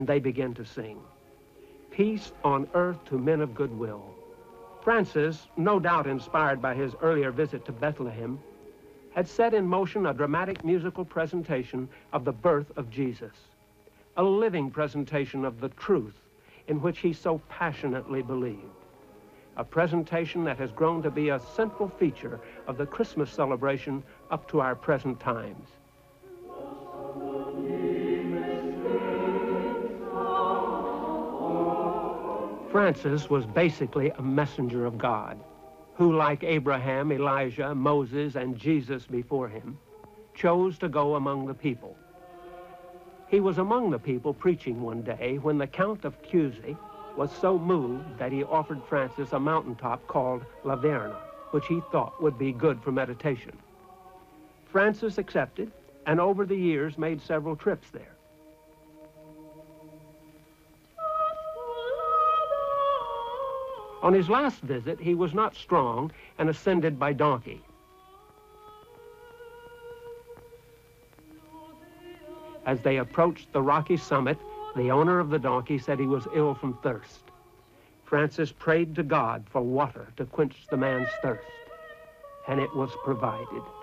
They began to sing, "Peace on earth to men of good will." Francis, no doubt inspired by his earlier visit to Bethlehem, had set in motion a dramatic musical presentation of the birth of Jesus, a living presentation of the truth in which he so passionately believed, a presentation that has grown to be a central feature of the Christmas celebration up to our present times. Francis was basically a messenger of God, who, like Abraham, Elijah, Moses, and Jesus before him, chose to go among the people. He was among the people preaching one day when the Count of Chiusi was so moved that he offered Francis a mountaintop called La Verna, which he thought would be good for meditation. Francis accepted, and over the years made several trips there. On his last visit, he was not strong and ascended by donkey. As they approached the rocky summit, the owner of the donkey said he was ill from thirst. Francis prayed to God for water to quench the man's thirst, and it was provided.